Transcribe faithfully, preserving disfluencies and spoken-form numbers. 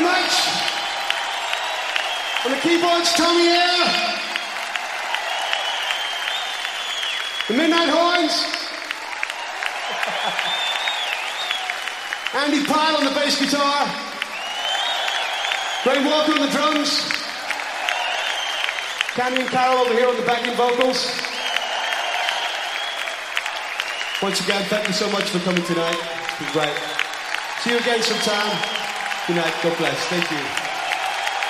much. On the keyboards, Tommy Air. The Midnight Horns. Andy Pyle on the bass guitar. Graham Walker on the drums. Candy and Carol over here on the backing vocals. Once again, thank you so much for coming tonight. It's been great. See you again sometime. Good night. God bless. Thank you.